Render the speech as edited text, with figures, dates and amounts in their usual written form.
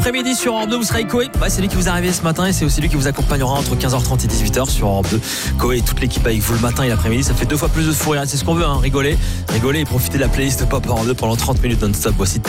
Après-midi sur Europe 2, vous serez avec Koé. Ouais, c'est lui qui vous est arrivé ce matin et c'est aussi lui qui vous accompagnera entre 15h30 et 18h sur Europe 2. Koé et toute l'équipe avec vous le matin et l'après-midi. Ça fait 2 fois plus de fou rire. C'est ce qu'on veut, hein. Rigoler et profiter de la playlist Pop Europe 2 pendant 30 minutes non-stop. Voici